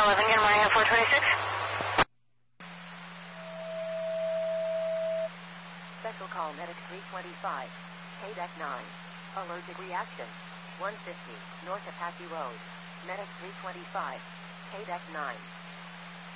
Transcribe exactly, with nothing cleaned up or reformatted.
eleven, good morning at four twenty-six. Special call Medic three twenty-five, K D E C nine. Allergic reaction, one fifty, North Apache Road. Medic three twenty-five, K D E C nine.